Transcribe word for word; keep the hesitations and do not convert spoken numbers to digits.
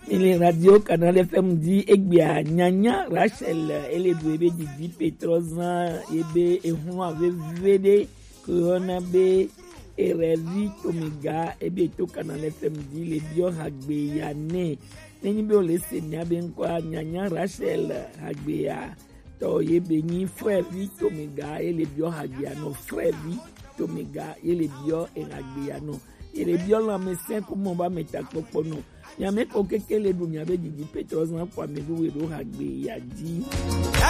les radios Canal F M dit Egbia Nyanya Rachel ele bébé Didi Petroza ebe ehun ave vede corona be erevi tomiga ebe to Canal F M dit les bio hagbe ya ne neni be ole se nya be nkwa Nyanya Rachel hagbe ya to yebe ni frère vi tomiga ele bio hagbe ya no frère vi tomiga ele bio hagbe ya no ele bio la mesin como ba metakoko no Yame kokekele dunya be Didi Petroza kwa medu we do hagbe ya di